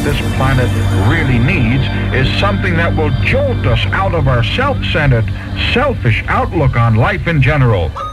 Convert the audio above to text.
this planet really needs is something that will jolt us out of our self-centered, selfish outlook on life in general.